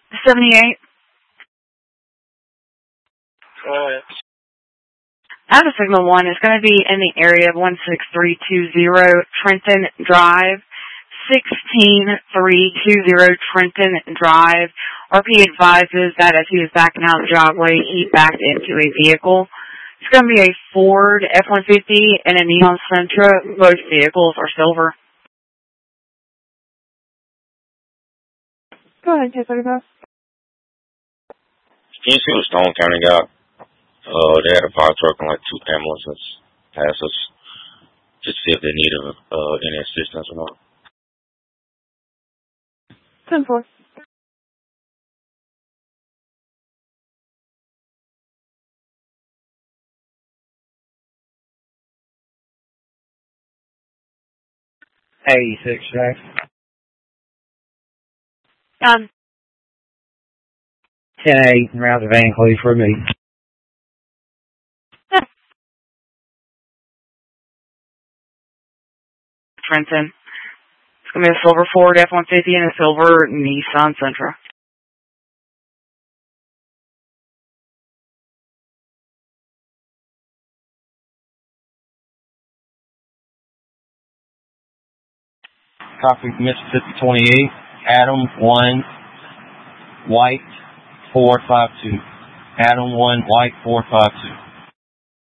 78. Out of Signal 1 is going to be in the area of 16320 Trenton Drive. 16320 Trenton Drive. RP advises that as he was backing out of the driveway, he backed into a vehicle. It's going to be a Ford F-150 and a Neon Sentra. Both vehicles are silver. Go ahead, 235. Can you see what Stone County got? They had a fire truck and like 2 ambulances pass us. Just see if they needed any assistance or not. 10-4. $86, Jack. 10-8, round to Van Cleve for me. Trenton. It's going to be a silver Ford F-150 and a silver Nissan Sentra. Copy, Mississippi 28, Adam 1, White 452. Adam 1, White 452.